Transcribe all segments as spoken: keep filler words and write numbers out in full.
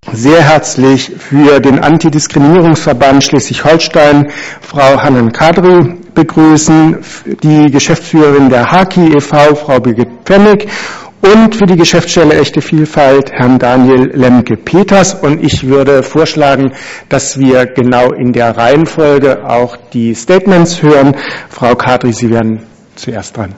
sehr herzlich für den Antidiskriminierungsverband Schleswig-Holstein Frau Hanan Kadri begrüßen, die Geschäftsführerin der Haki e V, Frau Birgit Pfennig, und für die Geschäftsstelle Echte Vielfalt Herrn Daniel Lemke-Peters. Und ich würde vorschlagen, dass wir genau in der Reihenfolge auch die Statements hören. Frau Kadri, Sie werden zuerst dran.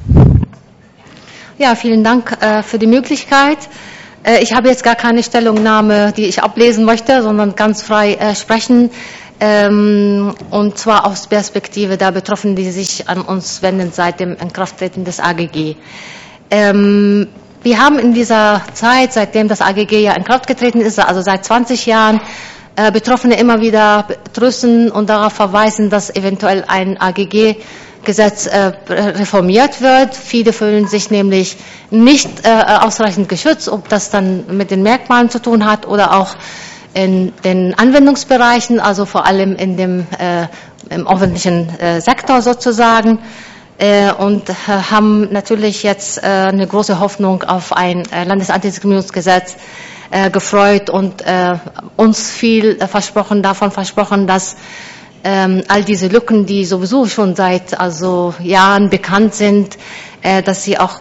Ja, vielen Dank äh, für die Möglichkeit. Äh, ich habe jetzt gar keine Stellungnahme, die ich ablesen möchte, sondern ganz frei äh, sprechen. Ähm, und zwar aus Perspektive der Betroffenen, die sich an uns wenden seit dem Inkrafttreten des A G G. Ähm, wir haben in dieser Zeit, seitdem das A G G ja in Kraft getreten ist, also seit zwanzig Jahren, äh, Betroffene immer wieder trösten und darauf verweisen, dass eventuell ein A G G-Gesetz äh, reformiert wird. Viele fühlen sich nämlich nicht äh, ausreichend geschützt, ob das dann mit den Merkmalen zu tun hat oder auch in den Anwendungsbereichen, also vor allem in dem äh, im öffentlichen äh, Sektor sozusagen. Und haben natürlich jetzt eine große Hoffnung auf ein Landesantidiskriminierungsgesetz gefreut und uns viel versprochen, davon versprochen, dass all diese Lücken, die sowieso schon seit also Jahren bekannt sind, dass sie auch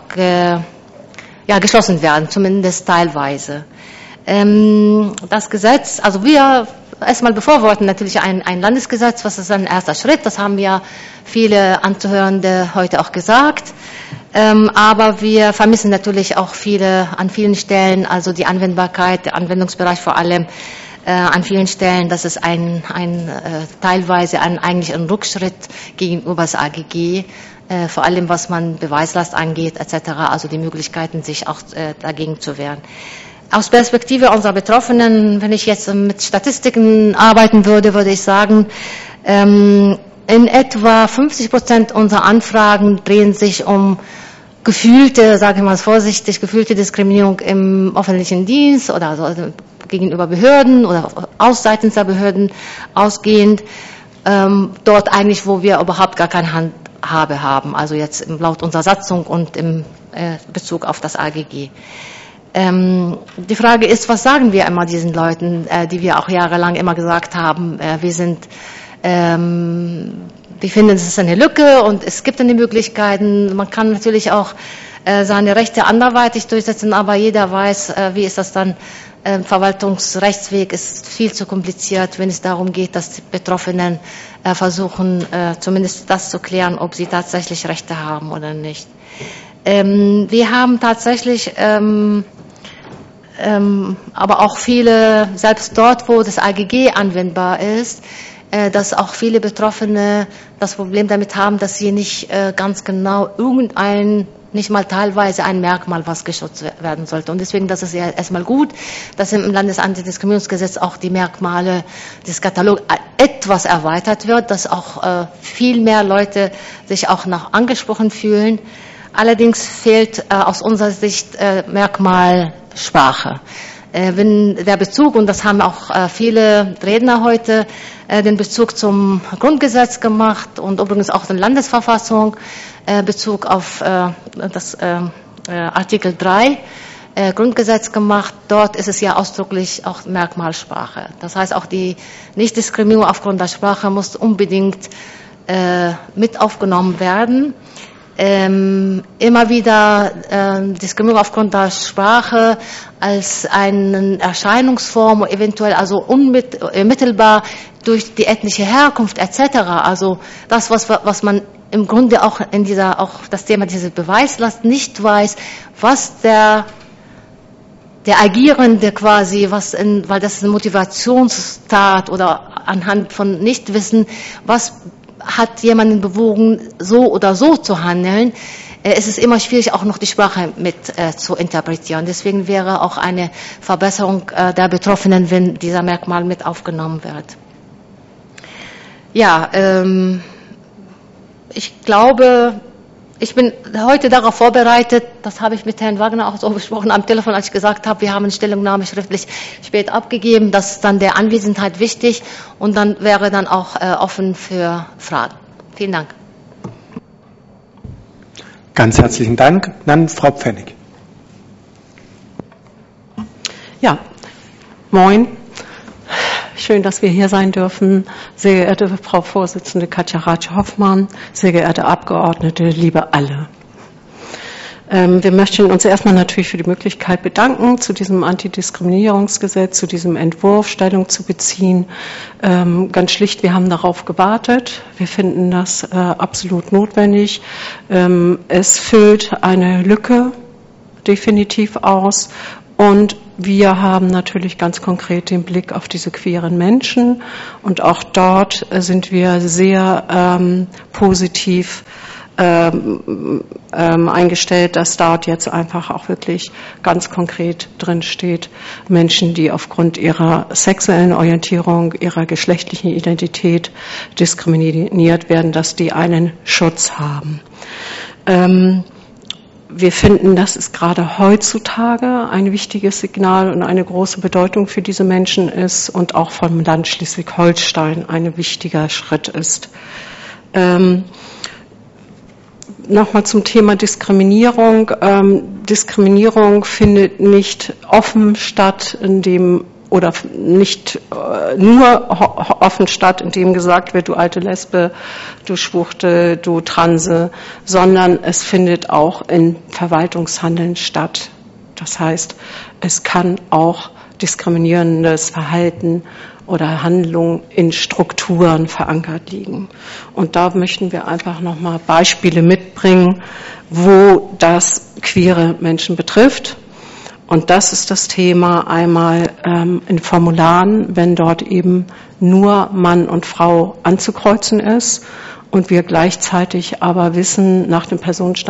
ja, geschlossen werden, zumindest teilweise. Das Gesetz, also wir erstmal befürworten natürlich ein, ein Landesgesetz, was ist ein erster Schritt, das haben ja viele Anzuhörende heute auch gesagt, ähm, aber wir vermissen natürlich auch viele, an vielen Stellen, also die Anwendbarkeit, der Anwendungsbereich vor allem, äh, an vielen Stellen, das ist ein, ein äh, teilweise ein, eigentlich ein Rückschritt gegenüber das A G G, äh, vor allem was man Beweislast angeht, et cetera, also die Möglichkeiten, sich auch äh, dagegen zu wehren. Aus Perspektive unserer Betroffenen, wenn ich jetzt mit Statistiken arbeiten würde, würde ich sagen, ähm, in etwa fünfzig Prozent unserer Anfragen drehen sich um gefühlte, sage ich mal vorsichtig, gefühlte Diskriminierung im öffentlichen Dienst oder also gegenüber Behörden oder aus seitens der Behörden ausgehend, ähm, dort eigentlich, wo wir überhaupt gar keine Handhabe haben, also jetzt laut unserer Satzung und im äh, Bezug auf das A G G. Ähm, die Frage ist, was sagen wir immer diesen Leuten, äh, die wir auch jahrelang immer gesagt haben, äh, wir sind, ähm, wir finden, es ist eine Lücke und es gibt eine Möglichkeiten. Man kann natürlich auch äh, seine Rechte anderweitig durchsetzen, aber jeder weiß, äh, wie ist das dann. Äh, Verwaltungsrechtsweg ist viel zu kompliziert, wenn es darum geht, dass die Betroffenen äh, versuchen, äh, zumindest das zu klären, ob sie tatsächlich Rechte haben oder nicht. Ähm, wir haben tatsächlich ähm, Ähm, aber auch viele, selbst dort, wo das A G G anwendbar ist, äh, dass auch viele Betroffene das Problem damit haben, dass sie nicht äh, ganz genau irgendein, nicht mal teilweise ein Merkmal, was geschützt werden sollte. Und deswegen, das ist ja erstmal gut, dass im Landesantidiskriminierungsgesetz auch die Merkmale des Katalogs etwas erweitert wird, dass auch äh, viel mehr Leute sich auch noch angesprochen fühlen. Allerdings fehlt äh, aus unserer Sicht äh, Merkmal Sprache. Äh, wenn der Bezug, und das haben auch äh, viele Redner heute, äh, den Bezug zum Grundgesetz gemacht und übrigens auch die Landesverfassung, äh, Bezug auf äh, das äh, äh, Artikel drei äh, Grundgesetz gemacht. Dort ist es ja ausdrücklich auch Merkmalsprache. Das heißt, auch die Nichtdiskriminierung aufgrund der Sprache muss unbedingt äh, mit aufgenommen werden. Ähm, immer wieder äh, Diskriminierung aufgrund der Sprache als eine Erscheinungsform, eventuell also unmittelbar durch die ethnische Herkunft et cetera. Also das, was, was man im Grunde auch in dieser, auch das Thema dieser Beweislast nicht weiß, was der der Agierende quasi, was in, weil das ist eine Motivationstat oder anhand von Nichtwissen, was hat jemanden bewogen, so oder so zu handeln. Es ist immer schwierig, auch noch die Sprache mit äh, zu interpretieren. Deswegen wäre auch eine Verbesserung äh, der Betroffenen, wenn dieser Merkmal mit aufgenommen wird. Ja, ähm, ich glaube, ich bin heute darauf vorbereitet, das habe ich mit Herrn Wagner auch so besprochen am Telefon, als ich gesagt habe, wir haben eine Stellungnahme schriftlich spät abgegeben, das ist dann der Anwesenheit wichtig und dann wäre dann auch äh, offen für Fragen. Vielen Dank. Ganz herzlichen Dank. Dann Frau Pfennig. Ja, Moin. Schön, dass wir hier sein dürfen. Sehr geehrte Frau Vorsitzende Katja Ratsche-Hoffmann, sehr geehrte Abgeordnete, liebe alle. Wir möchten uns erstmal natürlich für die Möglichkeit bedanken, zu diesem Antidiskriminierungsgesetz, zu diesem Entwurf Stellung zu beziehen. Ganz schlicht, wir haben darauf gewartet. Wir finden das absolut notwendig. Es füllt eine Lücke definitiv aus. Und wir haben natürlich ganz konkret den Blick auf diese queeren Menschen. Und auch dort sind wir sehr ähm, positiv ähm, ähm, eingestellt, dass dort jetzt einfach auch wirklich ganz konkret drin steht, Menschen, die aufgrund ihrer sexuellen Orientierung, ihrer geschlechtlichen Identität diskriminiert werden, dass die einen Schutz haben. Ähm, Wir finden, das ist gerade heutzutage ein wichtiges Signal und eine große Bedeutung für diese Menschen ist und auch vom Land Schleswig-Holstein ein wichtiger Schritt ist. Ähm, Nochmal zum Thema Diskriminierung. Ähm, Diskriminierung findet nicht offen statt, indem oder nicht äh, nur offen statt, indem gesagt wird, du alte Lesbe, du Schwuchte, du Transe, sondern es findet auch in Verwaltungshandeln statt. Das heißt, es kann auch diskriminierendes Verhalten oder Handlungen in Strukturen verankert liegen. Und da möchten wir einfach nochmal Beispiele mitbringen, wo das queere Menschen betrifft. Und das ist das Thema einmal ähm, in Formularen, wenn dort eben nur Mann und Frau anzukreuzen ist und wir gleichzeitig aber wissen, nach dem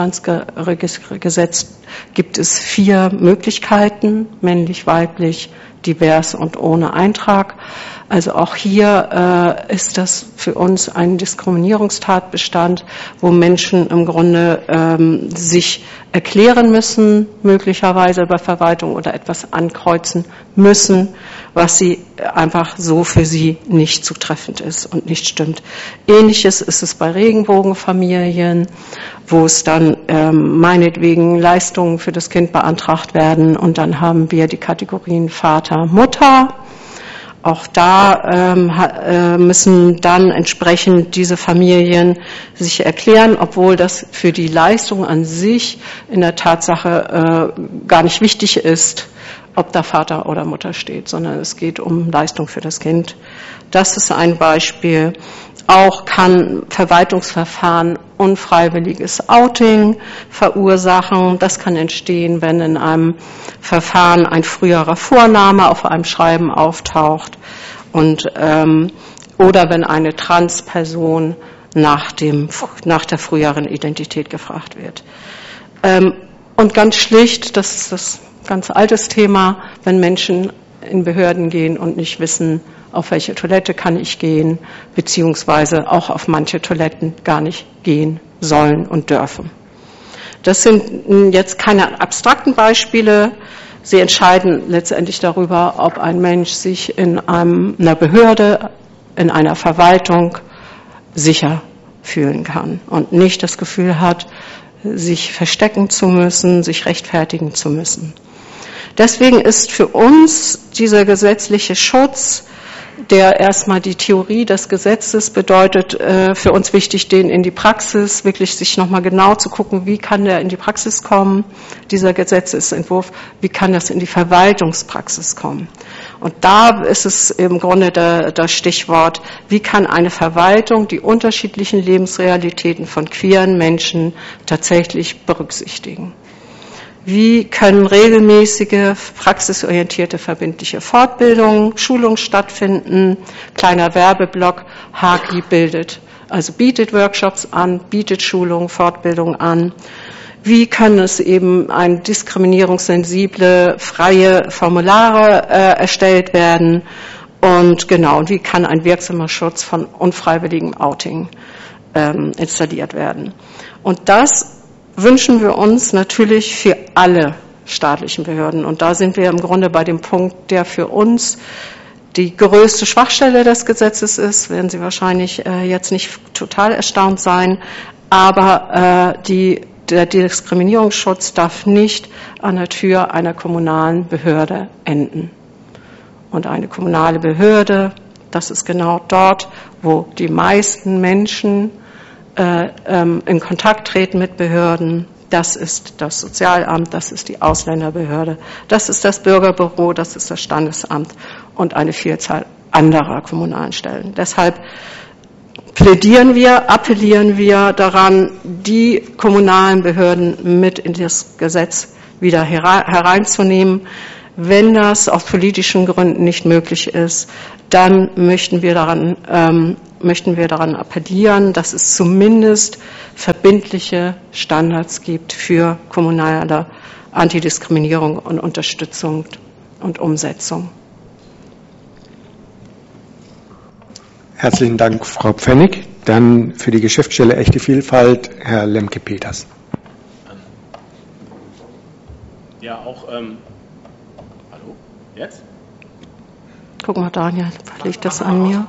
Personenstandsgesetz gibt es vier Möglichkeiten, männlich, weiblich, divers und ohne Eintrag. Also auch hier äh, ist das für uns ein Diskriminierungstatbestand, wo Menschen im Grunde ähm, sich erklären müssen, möglicherweise bei Verwaltung oder etwas ankreuzen müssen, was sie einfach so für sie nicht zutreffend ist und nicht stimmt. Ähnliches ist es bei Regenbogenfamilien, wo es dann ähm, meinetwegen Leistungen für das Kind beantragt werden und dann haben wir die Kategorien Vater, Mutter. Auch da ähm, äh, müssen dann entsprechend diese Familien sich erklären, obwohl das für die Leistung an sich in der Tatsache äh, gar nicht wichtig ist, ob da Vater oder Mutter steht, sondern es geht um Leistung für das Kind. Das ist ein Beispiel. Auch kann Verwaltungsverfahren unfreiwilliges Outing verursachen. Das kann entstehen, wenn in einem Verfahren ein früherer Vorname auf einem Schreiben auftaucht und ähm, oder wenn eine Transperson nach dem nach der früheren Identität gefragt wird. Ähm, und ganz schlicht, das ist das ganz altes Thema, wenn Menschen in Behörden gehen und nicht wissen, auf welche Toilette kann ich gehen, beziehungsweise auch auf manche Toiletten gar nicht gehen sollen und dürfen. Das sind jetzt keine abstrakten Beispiele. Sie entscheiden letztendlich darüber, ob ein Mensch sich in einem, einer Behörde, in einer Verwaltung sicher fühlen kann und nicht das Gefühl hat, sich verstecken zu müssen, sich rechtfertigen zu müssen. Deswegen ist für uns dieser gesetzliche Schutz, der erstmal die Theorie des Gesetzes bedeutet, für uns wichtig, den in die Praxis, wirklich sich nochmal genau zu gucken, wie kann der in die Praxis kommen, dieser Gesetzesentwurf, wie kann das in die Verwaltungspraxis kommen. Und da ist es im Grunde der, das Stichwort, wie kann eine Verwaltung die unterschiedlichen Lebensrealitäten von queeren Menschen tatsächlich berücksichtigen. Wie können regelmäßige, praxisorientierte, verbindliche Fortbildungen, Schulungen stattfinden? Kleiner Werbeblock, H A K I bildet, also bietet Workshops an, bietet Schulungen, Fortbildungen an. Wie können es eben ein diskriminierungssensible, freie Formulare äh, erstellt werden? Und genau, und wie kann ein wirksamer Schutz von unfreiwilligem Outing ähm, installiert werden? Und das wünschen wir uns natürlich für alle staatlichen Behörden. Und da sind wir im Grunde bei dem Punkt, der für uns die größte Schwachstelle des Gesetzes ist, werden Sie wahrscheinlich äh, jetzt nicht total erstaunt sein, aber äh, die, der Diskriminierungsschutz darf nicht an der Tür einer kommunalen Behörde enden. und eine kommunale Behörde. Das ist genau dort, wo die meisten Menschen äh, ähm, in Kontakt treten mit Behörden. Das ist das Sozialamt, das ist die Ausländerbehörde, das ist das Bürgerbüro, das ist das Standesamt und eine Vielzahl anderer kommunalen Stellen. Deshalb plädieren wir, appellieren wir daran, die kommunalen Behörden mit in das Gesetz wieder hereinzunehmen. Wenn das aus politischen Gründen nicht möglich ist, dann möchten wir daran, ähm, möchten wir daran appellieren, dass es zumindest verbindliche Standards gibt für kommunale Antidiskriminierung und Unterstützung und Umsetzung. Herzlichen Dank, Frau Pfennig. Dann für die Geschäftsstelle Echte Vielfalt, Herr Lemke-Peters. Ja, auch, ähm, hallo, jetzt? Guck mal, Daniel, liegt das an mir?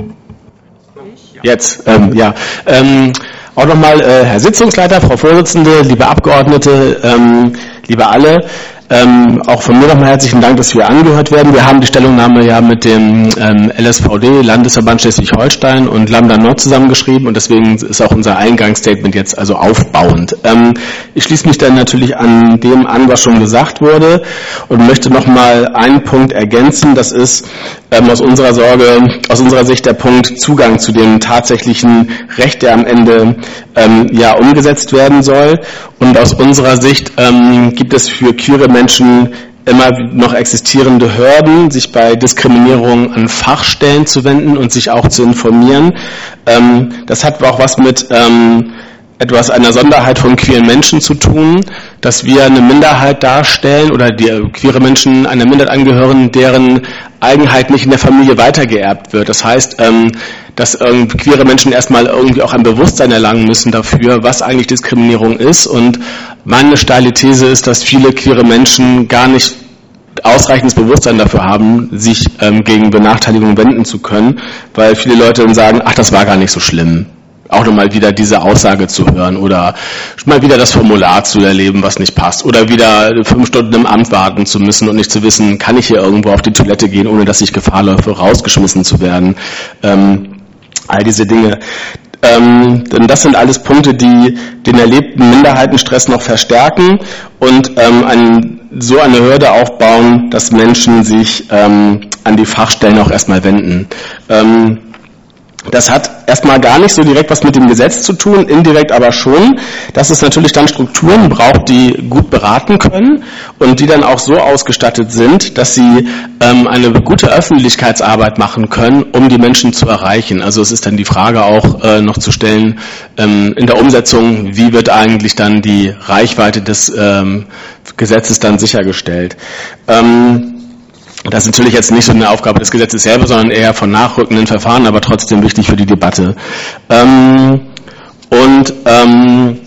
Jetzt, ähm, ja. Ähm, auch nochmal, äh, Herr Sitzungsleiter, Frau Vorsitzende, liebe Abgeordnete, ähm, liebe alle, ähm, auch von mir nochmal herzlichen Dank, dass wir angehört werden. Wir haben die Stellungnahme ja mit dem ähm, L S V D, Landesverband Schleswig-Holstein und Lambda Nord zusammengeschrieben und deswegen ist auch unser Eingangsstatement jetzt also aufbauend. Ähm, ich schließe mich dann natürlich an dem an, was schon gesagt wurde und möchte nochmal einen Punkt ergänzen. Das ist ähm, aus unserer Sorge, aus unserer Sicht der Punkt Zugang zu dem tatsächlichen Recht, der am Ende ähm, ja umgesetzt werden soll. Und aus unserer Sicht ähm, gibt es für queere Menschen immer noch existierende Hürden, sich bei Diskriminierung an Fachstellen zu wenden und sich auch zu informieren. Ähm, das hat auch was mit ähm, etwas einer Sonderheit von queeren Menschen zu tun, dass wir eine Minderheit darstellen oder die queere Menschen einer Minderheit angehören, deren Eigenheit nicht in der Familie weitergeerbt wird. Das heißt, ähm, dass ähm, queere Menschen erstmal irgendwie auch ein Bewusstsein erlangen müssen dafür, was eigentlich Diskriminierung ist. Und meine steile These ist, dass viele queere Menschen gar nicht ausreichendes Bewusstsein dafür haben, sich ähm, gegen Benachteiligung wenden zu können, weil viele Leute dann sagen, ach, das war gar nicht so schlimm. Auch nochmal wieder diese Aussage zu hören oder mal wieder das Formular zu erleben, was nicht passt oder wieder fünf Stunden im Amt warten zu müssen und nicht zu wissen, kann ich hier irgendwo auf die Toilette gehen, ohne dass ich Gefahr laufe, rausgeschmissen zu werden. Ähm, all diese Dinge. Ähm, denn das sind alles Punkte, die den erlebten Minderheitenstress noch verstärken und ähm, ein, so eine Hürde aufbauen, dass Menschen sich ähm, an die Fachstellen auch erstmal wenden. Ähm, Das hat erstmal gar nicht so direkt was mit dem Gesetz zu tun, indirekt aber schon, dass es natürlich dann Strukturen braucht, die gut beraten können und die dann auch so ausgestattet sind, dass sie ähm, eine gute Öffentlichkeitsarbeit machen können, um die Menschen zu erreichen. Also es ist dann die Frage auch äh, noch zu stellen, ähm, in der Umsetzung, wie wird eigentlich dann die Reichweite des ähm, Gesetzes dann sichergestellt. Ähm, Das ist natürlich jetzt nicht so eine Aufgabe des Gesetzes selber, sondern eher von nachrückenden Verfahren, aber trotzdem wichtig für die Debatte. Ähm, und ähm,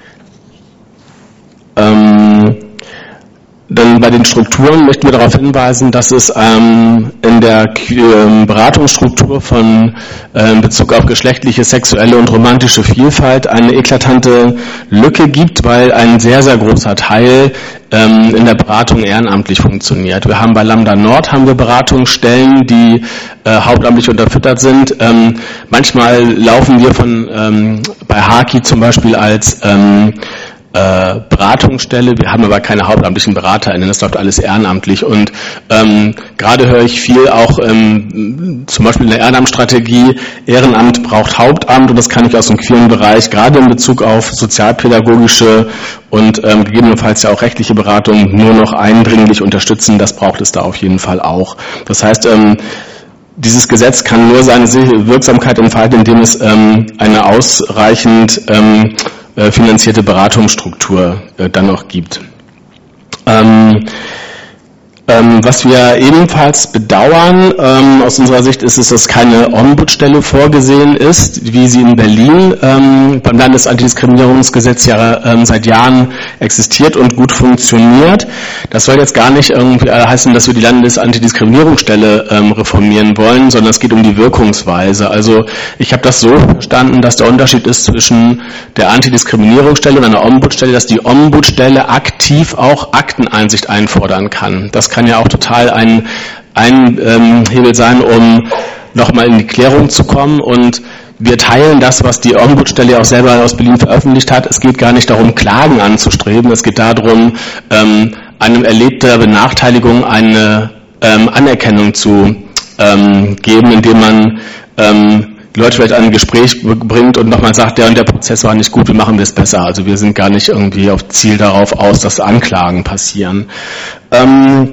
ähm, dann bei den Strukturen möchten wir darauf hinweisen, dass es ähm, in der äh, Beratungsstruktur von äh, in Bezug auf geschlechtliche, sexuelle und romantische Vielfalt eine eklatante Lücke gibt, weil ein sehr, sehr großer Teil ähm, in der Beratung ehrenamtlich funktioniert. Wir haben bei Lambda Nord haben wir Beratungsstellen, die äh, hauptamtlich unterfüttert sind. Ähm, manchmal laufen wir von ähm, bei Haki zum Beispiel als ähm, Äh, Beratungsstelle, wir haben aber keine hauptamtlichen BeraterInnen, das läuft alles ehrenamtlich und ähm, gerade höre ich viel auch ähm, zum Beispiel in der Ehrenamtsstrategie, Ehrenamt braucht Hauptamt und das kann ich aus dem queeren Bereich, gerade in Bezug auf sozialpädagogische und ähm, gegebenenfalls ja auch rechtliche Beratung nur noch eindringlich unterstützen, das braucht es da auf jeden Fall auch. Das heißt, ähm, dieses Gesetz kann nur seine Wirksamkeit entfalten, indem es ähm, eine ausreichend ähm, finanzierte Beratungsstruktur äh, dann noch gibt. Ähm, ähm, was wir ebenfalls bedauern, ähm, aus unserer Sicht ist es, dass keine Ombudsstelle vorgesehen ist, wie sie in Berlin ähm, beim Landesantidiskriminierungsgesetz ja ähm, seit Jahren existiert und gut funktioniert. Das soll jetzt gar nicht irgendwie heißen, dass wir die Landesantidiskriminierungsstelle ähm, reformieren wollen, sondern es geht um die Wirkungsweise. Also ich habe das so verstanden, dass der Unterschied ist zwischen der Antidiskriminierungsstelle und einer Ombudsstelle, dass die Ombudsstelle aktiv auch Akteneinsicht einfordern kann. Das kann ja auch total ein ein ähm, Hebel sein, um nochmal in die Klärung zu kommen. Und wir teilen das, was die Ombudsstelle auch selber aus Berlin veröffentlicht hat. Es geht gar nicht darum, Klagen anzustreben. Es geht darum, ähm, einem erlebter Benachteiligung eine ähm, Anerkennung zu ähm, geben, indem man ähm, die Leute vielleicht an ein Gespräch bringt und nochmal sagt, der und der Prozess war nicht gut, wie machen wir es besser? Also wir sind gar nicht irgendwie auf Ziel darauf aus, dass Anklagen passieren. Ähm,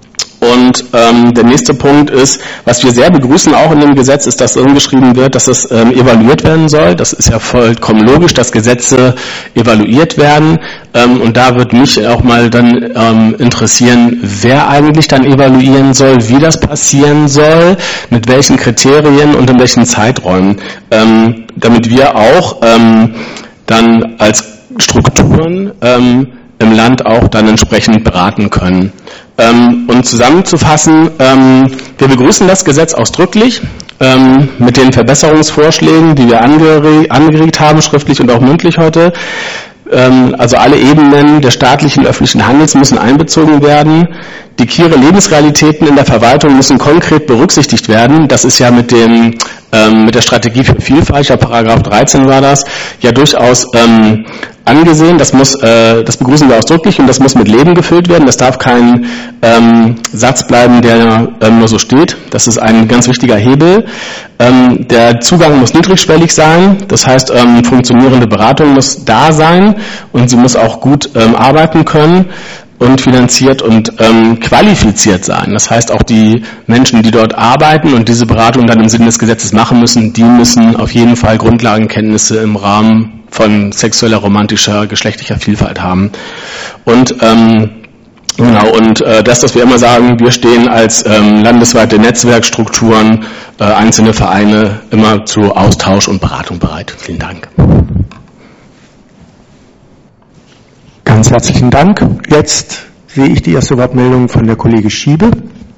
Und ähm, der nächste Punkt ist, was wir sehr begrüßen auch in dem Gesetz, ist, dass drin geschrieben wird, dass es ähm, evaluiert werden soll. Das ist ja vollkommen logisch, dass Gesetze evaluiert werden. Ähm, und da würde mich auch mal dann ähm, interessieren, wer eigentlich dann evaluieren soll, wie das passieren soll, mit welchen Kriterien und in welchen Zeiträumen, ähm, damit wir auch ähm, dann als Strukturen ähm, im Land auch dann entsprechend beraten können. Ähm, und zusammenzufassen, ähm, wir begrüßen das Gesetz ausdrücklich ähm, mit den Verbesserungsvorschlägen, die wir angeregt, angeregt haben, schriftlich und auch mündlich heute. Ähm, also alle Ebenen der staatlichen öffentlichen Handels müssen einbezogen werden. Die queere Lebensrealitäten in der Verwaltung müssen konkret berücksichtigt werden. Das ist ja mit dem ähm, mit der Strategie für Vielfalt, ja Paragraph dreizehn war das, ja durchaus ähm, angesehen. Das muss, äh, das begrüßen wir ausdrücklich und das muss mit Leben gefüllt werden. Das darf kein ähm, Satz bleiben, der ähm, nur so steht. Das ist ein ganz wichtiger Hebel. Ähm, der Zugang muss niedrigschwellig sein. Das heißt, ähm, funktionierende Beratung muss da sein und sie muss auch gut ähm, arbeiten können und finanziert und ähm, qualifiziert sein. Das heißt, auch die Menschen, die dort arbeiten und diese Beratung dann im Sinne des Gesetzes machen müssen, die müssen auf jeden Fall Grundlagenkenntnisse im Rahmen von sexueller, romantischer, geschlechtlicher Vielfalt haben. Und ähm, genau, und äh, das, dass wir immer sagen, wir stehen als ähm, landesweite Netzwerkstrukturen, äh, einzelne Vereine immer zu Austausch und Beratung bereit. Vielen Dank. Ganz herzlichen Dank. Jetzt sehe ich die erste Wortmeldung von der Kollegin Schiebe.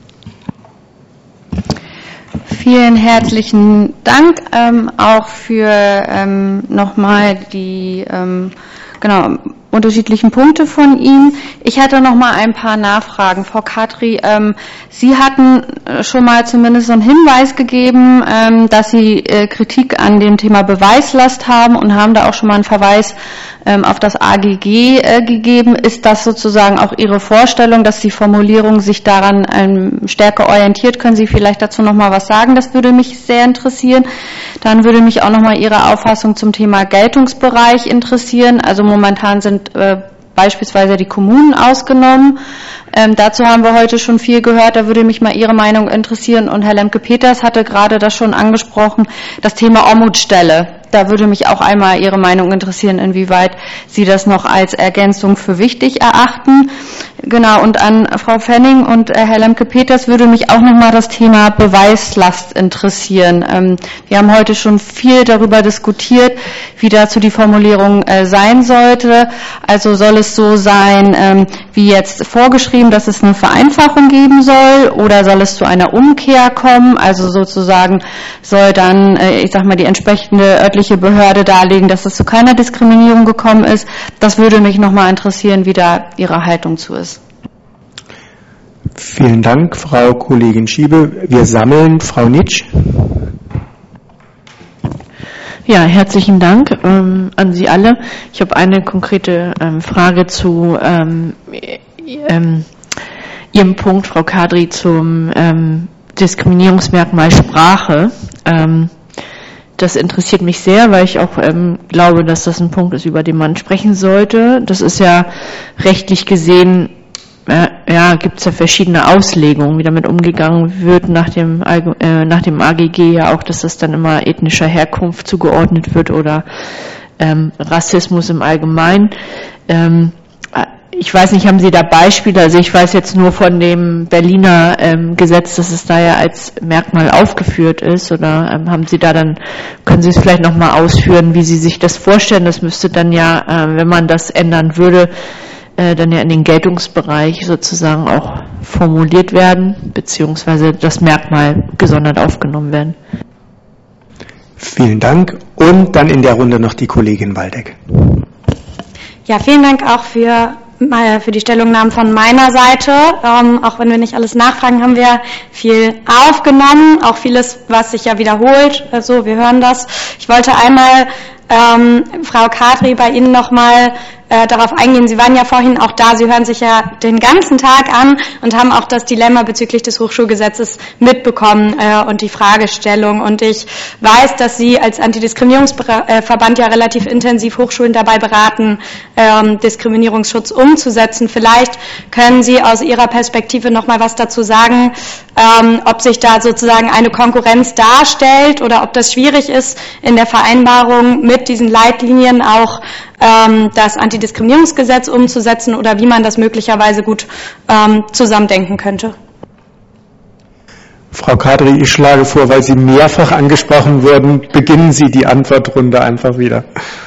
Vielen herzlichen Dank ähm, auch für ähm, nochmal die ähm, genau, unterschiedlichen Punkte von Ihnen. Ich hatte noch mal ein paar Nachfragen. Frau Kadri, ähm, Sie hatten schon mal zumindest so einen Hinweis gegeben, ähm, dass Sie äh, Kritik an dem Thema Beweislast haben und haben da auch schon mal einen Verweis ähm, auf das A G G äh, gegeben. Ist das sozusagen auch Ihre Vorstellung, dass die Formulierung sich daran ähm, stärker orientiert? Können Sie vielleicht dazu noch mal was sagen? Das würde mich sehr interessieren. Dann würde mich auch noch mal Ihre Auffassung zum Thema Geltungsbereich interessieren. Also momentan sind Äh, beispielsweise die Kommunen ausgenommen. Ähm, dazu haben wir heute schon viel gehört, da würde mich mal Ihre Meinung interessieren. Und Herr Lemke-Peters hatte gerade das schon angesprochen, das Thema Ombudsstelle. Da würde mich auch einmal Ihre Meinung interessieren, inwieweit Sie das noch als Ergänzung für wichtig erachten. Genau, und an Frau Pfenning und Herr Lemke-Peters würde mich auch nochmal das Thema Beweislast interessieren. Ähm, wir haben heute schon viel darüber diskutiert, wie dazu die Formulierung äh, sein sollte. Also soll es so sein, ähm, wie jetzt vorgeschrieben, dass es eine Vereinfachung geben soll, oder soll es zu einer Umkehr kommen? Also sozusagen soll dann, äh, ich sag mal, die entsprechende örtliche Behörde darlegen, dass es zu keiner Diskriminierung gekommen ist. Das würde mich nochmal interessieren, wie da Ihre Haltung zu ist. Vielen Dank, Frau Kollegin Schiebe. Wir sammeln Frau Nitsch. Ja, herzlichen Dank ähm, an Sie alle. Ich habe eine konkrete ähm, Frage zu ähm, ähm, Ihrem Punkt, Frau Kadri, zum ähm, Diskriminierungsmerkmal Sprache. Ähm, Das interessiert mich sehr, weil ich auch ähm, glaube, dass das ein Punkt ist, über den man sprechen sollte. Das ist ja rechtlich gesehen, äh, ja, gibt es ja verschiedene Auslegungen, wie damit umgegangen wird nach dem, äh, nach dem A G G ja auch, dass das dann immer ethnischer Herkunft zugeordnet wird oder ähm, Rassismus im Allgemeinen. Ähm, Ich weiß nicht, haben Sie da Beispiele? Also ich weiß jetzt nur von dem Berliner ähm, Gesetz, dass es da ja als Merkmal aufgeführt ist. Oder ähm, haben Sie da dann, können Sie es vielleicht nochmal ausführen, wie Sie sich das vorstellen? Das müsste dann ja, äh, wenn man das ändern würde, äh, dann ja in den Geltungsbereich sozusagen auch formuliert werden, beziehungsweise das Merkmal gesondert aufgenommen werden. Vielen Dank. Und dann in der Runde noch die Kollegin Waldeck. Ja, vielen Dank auch für für die Stellungnahmen von meiner Seite. Ähm, auch wenn wir nicht alles nachfragen, haben wir viel aufgenommen, auch vieles, was sich ja wiederholt. Also wir hören das. Ich wollte einmal ähm, Frau Kadri bei Ihnen nochmal äh, darauf eingehen. Sie waren ja vorhin auch da. Sie hören sich ja den ganzen Tag an und haben auch das Dilemma bezüglich des Hochschulgesetzes mitbekommen äh, und die Fragestellung. Und ich weiß, dass Sie als Antidiskriminierungsverband ja relativ intensiv Hochschulen dabei beraten, ähm, Diskriminierungsschutz umzusetzen. Vielleicht können Sie aus Ihrer Perspektive noch mal was dazu sagen, ähm, ob sich da sozusagen eine Konkurrenz darstellt oder ob das schwierig ist, in der Vereinbarung mit diesen Leitlinien auch ähm, das Antidiskriminierungsgesetz umzusetzen oder wie man das möglicherweise gut ähm, zusammendenken könnte. Frau Kadri, ich schlage vor, weil Sie mehrfach angesprochen wurden, beginnen Sie die Antwortrunde einfach wieder.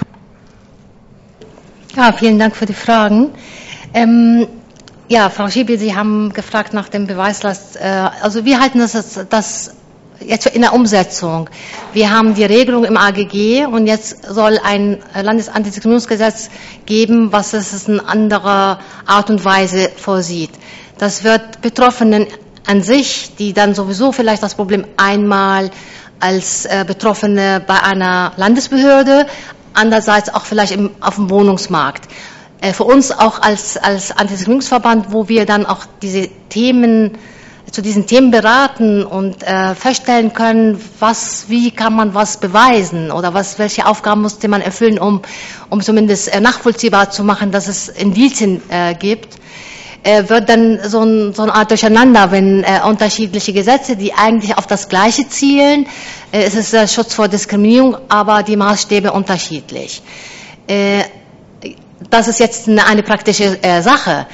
Ja, vielen Dank für die Fragen. Ähm, ja, Frau Schiebel, Sie haben gefragt nach dem Beweislast. Äh, also wir halten das, das jetzt in der Umsetzung. Wir haben die Regelung im A G G und jetzt soll ein Landesantidiskriminierungsgesetz geben, was es in anderer Art und Weise vorsieht. Das wird Betroffenen an sich, die dann sowieso vielleicht das Problem einmal als äh, Betroffene bei einer Landesbehörde, andererseits auch vielleicht im, auf dem Wohnungsmarkt. Äh, für uns auch als, als Antidiskriminierungsverband, wo wir dann auch diese Themen, zu diesen Themen beraten und äh, feststellen können, was, wie kann man was beweisen oder was, welche Aufgaben musste man erfüllen, um, um zumindest äh, nachvollziehbar zu machen, dass es Indizien äh, gibt. Wird dann so, ein, so eine Art Durcheinander, wenn äh, unterschiedliche Gesetze, die eigentlich auf das Gleiche zielen, äh, es ist der Schutz vor Diskriminierung, aber die Maßstäbe unterschiedlich. Äh, das ist jetzt eine, eine praktische äh, Sache,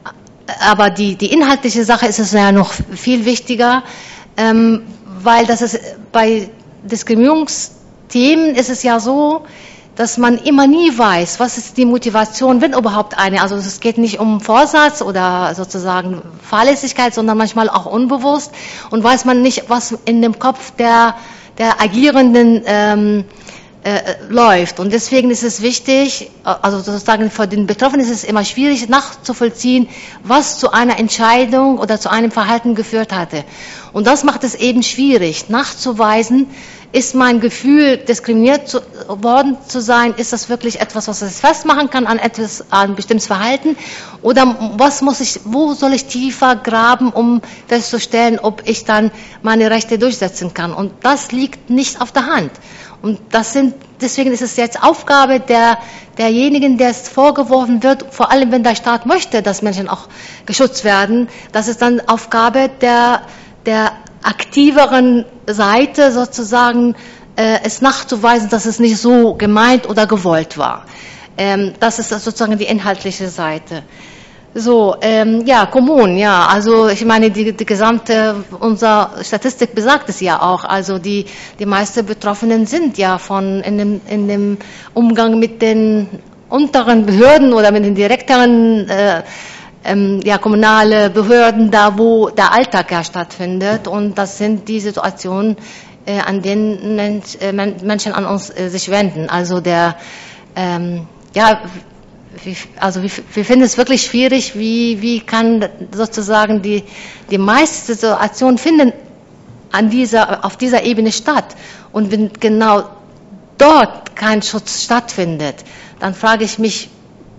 aber die, die inhaltliche Sache ist es ja noch viel wichtiger, ähm, weil das ist bei Diskriminierungsthemen ist es ja so, dass man immer nie weiß, was ist die Motivation, wenn überhaupt eine. Also es geht nicht um Vorsatz oder sozusagen Fahrlässigkeit, sondern manchmal auch unbewusst und weiß man nicht, was in dem Kopf der, der Agierenden ähm, äh, läuft. Und deswegen ist es wichtig, also sozusagen für den Betroffenen ist es immer schwierig nachzuvollziehen, was zu einer Entscheidung oder zu einem Verhalten geführt hatte. Und das macht es eben schwierig, nachzuweisen, ist mein Gefühl, diskriminiert zu, worden zu sein, ist das wirklich etwas, was es festmachen kann an etwas, an ein bestimmtes Verhalten? Oder was muss ich, wo soll ich tiefer graben, um festzustellen, ob ich dann meine Rechte durchsetzen kann? Und das liegt nicht auf der Hand. Und das sind, deswegen ist es jetzt Aufgabe der, derjenigen, der es vorgeworfen wird, vor allem wenn der Staat möchte, dass Menschen auch geschützt werden, das ist dann Aufgabe der, der aktiveren Seite sozusagen, äh, es nachzuweisen, dass es nicht so gemeint oder gewollt war. Ähm, das ist sozusagen die inhaltliche Seite. So, ähm, ja, Kommunen, ja, also ich meine, die, die gesamte, unsere Statistik besagt es ja auch, also die, die meisten Betroffenen sind ja von, in dem, in dem Umgang mit den unteren Behörden oder mit den direkteren, äh, Ähm, ja, kommunale Behörden, da wo der Alltag ja stattfindet. Und das sind die Situationen, äh, an denen Mensch, äh, Menschen an uns äh, sich wenden. Also der, ähm, ja, wie, also wir, wir finden es wirklich schwierig, wie, wie kann sozusagen die, die meisten Situationen finden an dieser, auf dieser Ebene statt. Und wenn genau dort kein Schutz stattfindet, dann frage ich mich,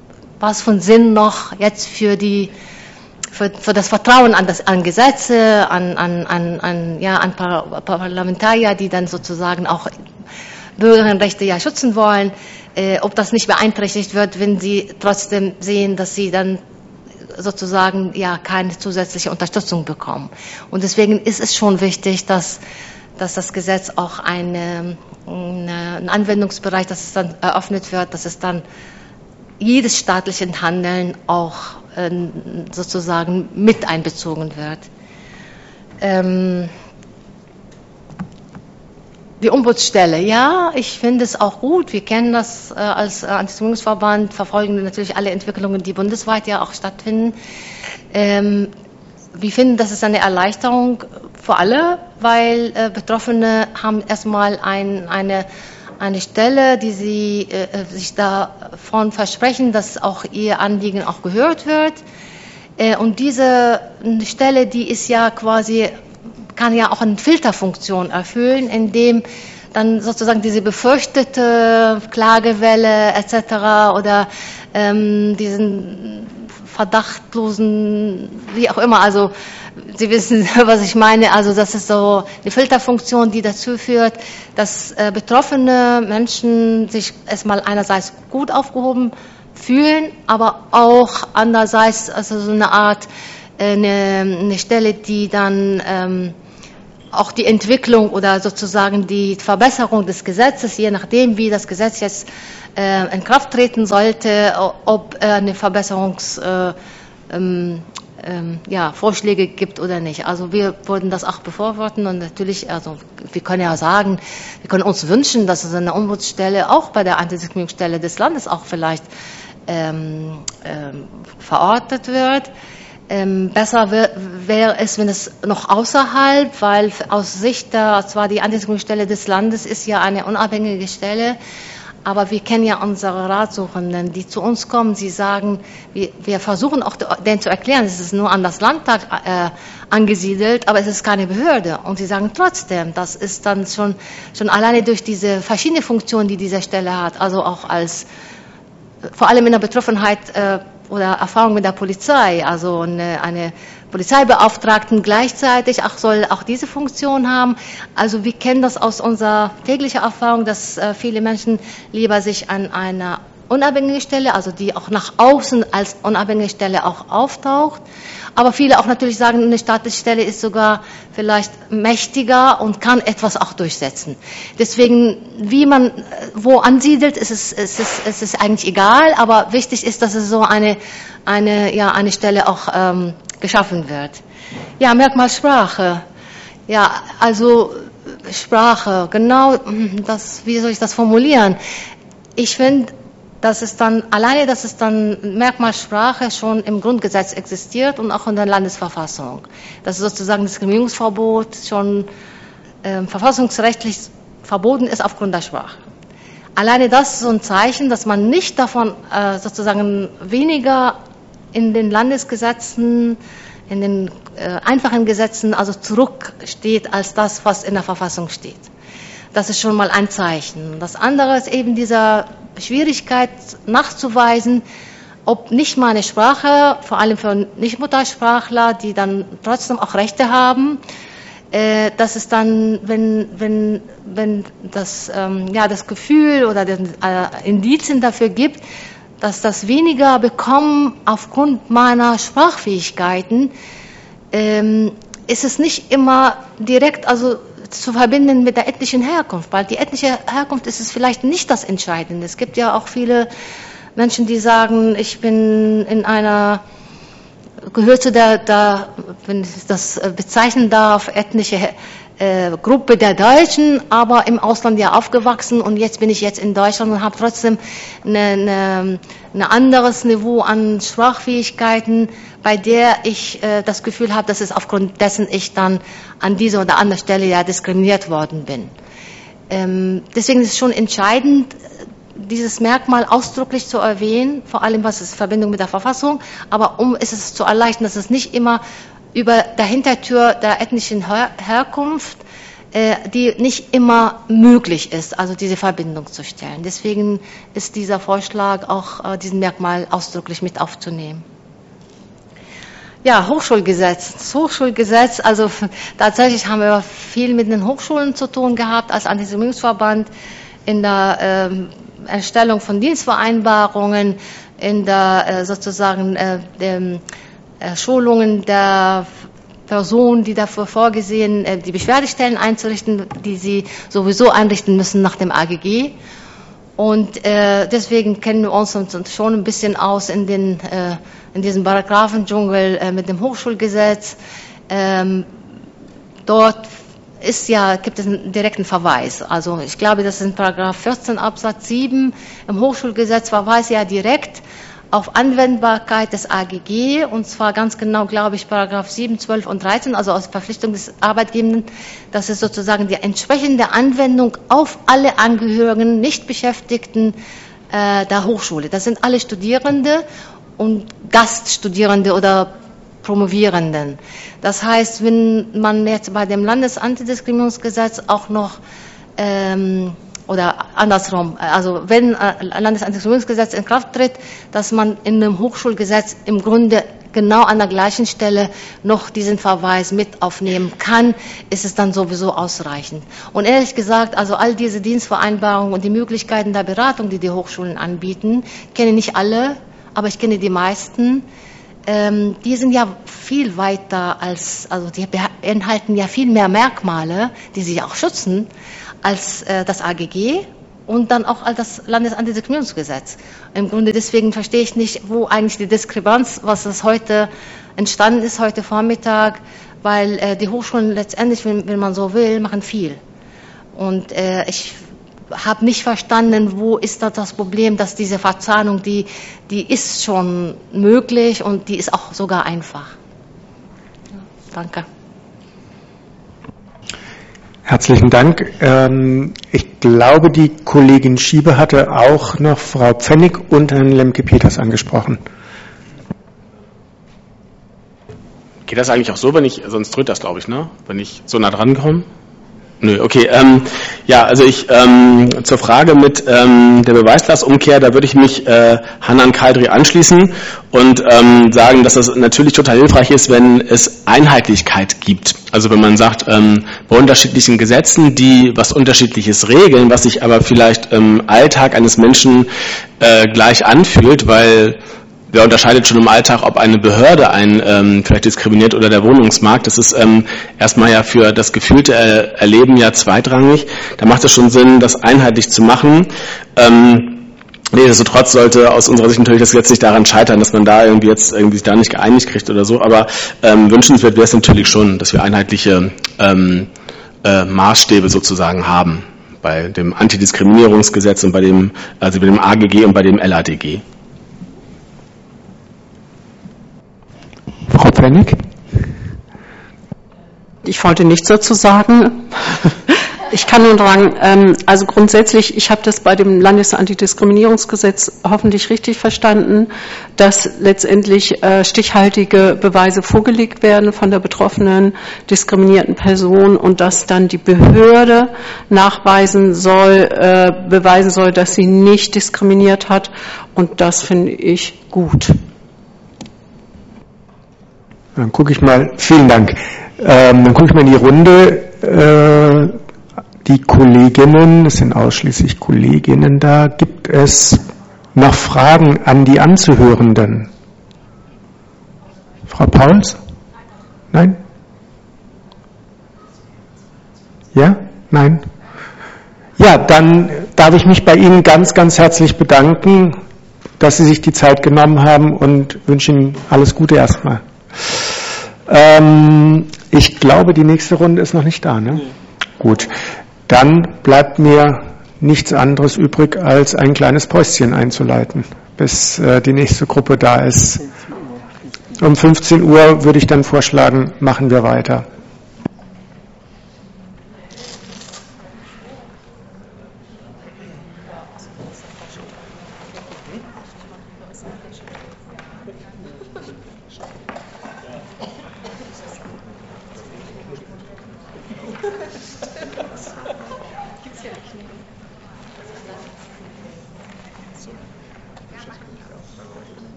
was von Sinn noch jetzt für die für, für das Vertrauen an das an Gesetze, an an an, an ja an Par- Parlamentarier, die dann sozusagen auch Bürgerrechte ja schützen wollen, äh, ob das nicht beeinträchtigt wird, wenn sie trotzdem sehen, dass sie dann sozusagen ja keine zusätzliche Unterstützung bekommen. Und deswegen ist es schon wichtig, dass dass das Gesetz auch eine, eine, einen Anwendungsbereich, dass es dann eröffnet wird, dass es dann jedes staatliche Handeln auch äh, sozusagen mit einbezogen wird. Ähm, die Ombudsstelle, ja, ich finde es auch gut. Wir kennen das äh, als äh, Antidiskriminierungsverband, verfolgen natürlich alle Entwicklungen, die bundesweit ja auch stattfinden. Ähm, wir finden, das ist eine Erleichterung für alle, weil äh, Betroffene haben erstmal ein, eine eine Stelle, die Sie äh, sich davon versprechen, dass auch Ihr Anliegen auch gehört wird. Äh, und diese Stelle, die ist ja quasi, kann ja auch eine Filterfunktion erfüllen, indem dann sozusagen diese befürchtete Klagewelle et cetera oder ähm, diesen verdachtlosen, wie auch immer, also Sie wissen, was ich meine, also das ist so eine Filterfunktion, die dazu führt, dass äh, betroffene Menschen sich erstmal einerseits gut aufgehoben fühlen, aber auch andererseits also so eine Art, äh, eine, eine Stelle, die dann ähm, auch die Entwicklung oder sozusagen die Verbesserung des Gesetzes, je nachdem, wie das Gesetz jetzt äh, in Kraft treten sollte, ob äh, eine Verbesserungs äh, ähm, ähm, ja, Vorschläge gibt oder nicht. Also wir würden das auch befürworten und natürlich, also wir können ja sagen, wir können uns wünschen, dass es eine Ombudsstelle auch bei der Antidiskriminierungsstelle des Landes auch vielleicht ähm, ähm, verortet wird. Ähm, besser wäre es, wenn es noch außerhalb, weil aus Sicht der, zwar die Antidiskriminierungsstelle des Landes ist ja eine unabhängige Stelle, aber wir kennen ja unsere Ratsuchenden, die zu uns kommen, sie sagen, wir, wir versuchen auch denen zu erklären, es ist nur an das Landtag äh, angesiedelt, aber es ist keine Behörde. Und sie sagen trotzdem, das ist dann schon, schon alleine durch diese verschiedenen Funktionen, die diese Stelle hat, also auch als, vor allem in der Betroffenheit, äh, oder Erfahrung mit der Polizei, also eine, eine Polizeibeauftragten gleichzeitig auch soll auch diese Funktion haben. Also wir kennen das aus unserer täglichen Erfahrung, dass äh, viele Menschen lieber sich an einer unabhängigen Stelle, also die auch nach außen als unabhängige Stelle auch auftaucht. Aber viele auch natürlich sagen, eine staatliche Stelle ist sogar vielleicht mächtiger und kann etwas auch durchsetzen. Deswegen, wie man wo ansiedelt, ist es, ist es, ist es eigentlich egal, aber wichtig ist, dass es so eine, eine, ja, eine Stelle auch ähm, geschaffen wird. Ja, Merkmal Sprache. Ja, also Sprache, genau, das, wie soll ich das formulieren? Ich finde, dass es dann, alleine, dass es dann Merkmalsprache schon im Grundgesetz existiert und auch in der Landesverfassung. Dass sozusagen das Diskriminierungsverbot schon äh, verfassungsrechtlich verboten ist aufgrund der Sprache. Alleine das ist so ein Zeichen, dass man nicht davon äh, sozusagen weniger in den Landesgesetzen, in den äh, einfachen Gesetzen, also zurücksteht als das, was in der Verfassung steht. Das ist schon mal ein Zeichen. Das andere ist eben dieser Schwierigkeit nachzuweisen, ob nicht mal eine Sprache, vor allem für Nicht-Muttersprachler, die dann trotzdem auch Rechte haben, äh, dass es dann, wenn, wenn, wenn das, ähm, ja, das Gefühl oder den äh, Indizien dafür gibt, dass das weniger bekommen aufgrund meiner Sprachfähigkeiten, ähm, ist es nicht immer direkt, also zu verbinden mit der ethnischen Herkunft, weil die ethnische Herkunft ist es vielleicht nicht das Entscheidende. Es gibt ja auch viele Menschen, die sagen, ich bin in einer, gehört zu der, der, wenn ich das bezeichnen darf, ethnische äh, Gruppe der Deutschen, aber im Ausland ja aufgewachsen und jetzt bin ich jetzt in Deutschland und habe trotzdem eine, eine, ein anderes Niveau an Sprachfähigkeiten, bei der ich äh, das Gefühl habe, dass es aufgrund dessen ich dann an dieser oder anderen Stelle ja diskriminiert worden bin. Ähm, deswegen ist es schon entscheidend, dieses Merkmal ausdrücklich zu erwähnen, vor allem was ist Verbindung mit der Verfassung, aber um ist es zu erleichtern, dass es nicht immer über der Hintertür der ethnischen Her- Herkunft, äh, die nicht immer möglich ist, also diese Verbindung zu stellen. Deswegen ist dieser Vorschlag auch, äh, diesen Merkmal ausdrücklich mit aufzunehmen. Ja, Hochschulgesetz. Das Hochschulgesetz, also tatsächlich haben wir viel mit den Hochschulen zu tun gehabt als Antidiskriminierungsverband in der ähm, Erstellung von Dienstvereinbarungen, in der äh, sozusagen äh, dem, äh, Schulungen der Personen, die dafür vorgesehen, äh, die Beschwerdestellen einzurichten, die sie sowieso einrichten müssen nach dem A G G. Und äh, deswegen kennen wir uns schon ein bisschen aus in, den, äh, in diesem Paragraphendschungel äh, mit dem Hochschulgesetz. Ähm, dort ist ja, gibt es einen direkten Verweis. Also ich glaube, das ist in Paragraph vierzehn Absatz sieben im Hochschulgesetz Verweis ja direkt auf Anwendbarkeit des A G G, und zwar ganz genau, glaube ich, Paragraph sieben, zwölf und dreizehn, also aus Verpflichtung des Arbeitgebenden, dass es sozusagen die entsprechende Anwendung auf alle Angehörigen, Nichtbeschäftigten äh, der Hochschule. Das sind alle Studierende und Gaststudierende oder Promovierenden. Das heißt, wenn man jetzt bei dem Landesantidiskriminierungsgesetz auch noch ähm, oder andersrum, also wenn ein Landesantidiskriminierungsgesetz in Kraft tritt, dass man in einem Hochschulgesetz im Grunde genau an der gleichen Stelle noch diesen Verweis mit aufnehmen kann, ist es dann sowieso ausreichend. Und ehrlich gesagt, also all diese Dienstvereinbarungen und die Möglichkeiten der Beratung, die die Hochschulen anbieten, kenne nicht alle, aber ich kenne die meisten. Ähm, die sind ja viel weiter als, also die beinhalten ja viel mehr Merkmale, die sie auch schützen, als äh, das A G G und dann auch als das Landesantidiskriminierungsgesetz. Im Grunde deswegen verstehe ich nicht, wo eigentlich die Diskrepanz, was es heute entstanden ist, heute Vormittag, weil äh, die Hochschulen letztendlich, wenn, wenn man so will, machen viel. Und äh, ich habe nicht verstanden, wo ist da das Problem, dass diese Verzahnung, die, die ist schon möglich und die ist auch sogar einfach. Ja, danke. Herzlichen Dank. Ähm, ich glaube, die Kollegin Schiebe hatte auch noch Frau Pfennig und Herrn Lemke-Peters angesprochen. Geht das eigentlich auch so, wenn ich, sonst drückt das, glaube ich, ne? Wenn ich so nah dran komme? Nö, okay. Ähm, ja, also ich ähm, zur Frage mit ähm, der Beweislastumkehr, da würde ich mich äh, Hanan Kadri anschließen und ähm, sagen, dass das natürlich total hilfreich ist, wenn es Einheitlichkeit gibt. Also wenn man sagt, ähm, bei unterschiedlichen Gesetzen, die was Unterschiedliches regeln, was sich aber vielleicht im Alltag eines Menschen äh, gleich anfühlt, weil wer unterscheidet schon im Alltag, ob eine Behörde einen ähm, vielleicht diskriminiert oder der Wohnungsmarkt? Das ist ähm, erstmal ja für das gefühlte äh, Erleben ja zweitrangig. Da macht es schon Sinn, das einheitlich zu machen. Ähm, Nichtsdestotrotz sollte aus unserer Sicht natürlich das Gesetz nicht daran scheitern, dass man da irgendwie jetzt irgendwie sich da nicht geeinigt kriegt oder so. Aber ähm, wünschenswert wäre es natürlich schon, dass wir einheitliche ähm, äh, Maßstäbe sozusagen haben bei dem Antidiskriminierungsgesetz und bei dem, also bei dem A G G und bei dem L A D G. Frau Pfennig? Ich wollte nichts dazu sagen. Ich kann nur sagen, also grundsätzlich, ich habe das bei dem Landesantidiskriminierungsgesetz hoffentlich richtig verstanden, dass letztendlich stichhaltige Beweise vorgelegt werden von der betroffenen diskriminierten Person und dass dann die Behörde nachweisen soll, beweisen soll, dass sie nicht diskriminiert hat, und das finde ich gut. Dann gucke ich mal, vielen Dank. Ähm, dann gucke ich mal in die Runde. Äh, die Kolleginnen, es sind ausschließlich Kolleginnen da. Gibt es noch Fragen an die Anzuhörenden? Frau Pauls? Nein? Ja? Nein? Ja, dann darf ich mich bei Ihnen ganz, ganz herzlich bedanken, dass Sie sich die Zeit genommen haben, und wünsche Ihnen alles Gute erstmal. Ähm, ich glaube, die nächste Runde ist noch nicht da, ne? Gut. Dann bleibt mir nichts anderes übrig, als ein kleines Päuschen einzuleiten, bis äh, die nächste Gruppe da ist. Um fünfzehn Uhr würde ich dann vorschlagen, machen wir weiter.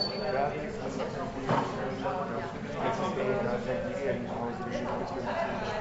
Ja.